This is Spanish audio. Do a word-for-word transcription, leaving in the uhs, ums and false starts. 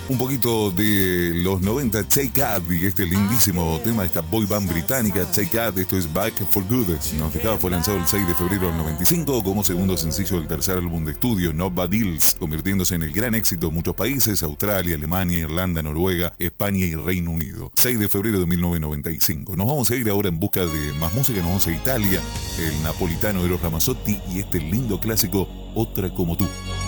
Un poquito de los noventa, Take That, y este lindísimo tema de esta boy band británica, Take That. Esto es Back for Good. Nos dejaba, fue lanzado el seis de febrero del noventa y cinco como segundo sencillo del tercer álbum de estudio, No Bad Deals, convirtiéndose en el gran éxito de muchos países: Australia, Alemania, Irlanda, Noruega, España y Reino Unido. seis de febrero de mil novecientos noventa y cinco. Nos vamos a ir ahora en busca de más música. Nos vamos a Italia, el napolitano Eros Ramazzotti y este lindo clásico, Otra como tú.